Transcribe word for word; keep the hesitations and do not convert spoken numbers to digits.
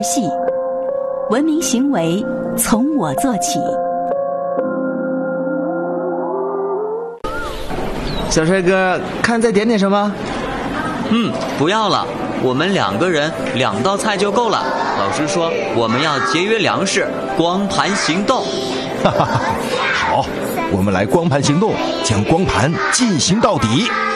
系，文明行为从我做起。 小帅哥，看再点点什么？ 嗯，不要了，我们两个人两道菜就够了。老师说我们要节约粮食，光盘行动。 哈哈哈，好，我们来光盘行动，将光盘进行到底。